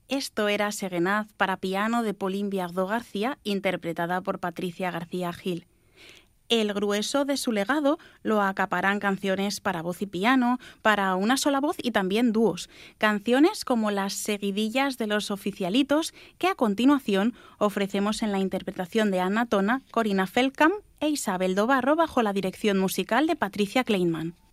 Esto era Serenaz para piano de Pauline Viardot García, interpretada por Patricia García Gil. El grueso de su legado lo acaparan canciones para voz y piano, para una sola voz y también dúos. Canciones como las seguidillas de los oficialitos que a continuación ofrecemos en la interpretación de Anna Tona, Corina Feldkamp e Isabel Dobarro bajo la dirección musical de Patricia Kleinman.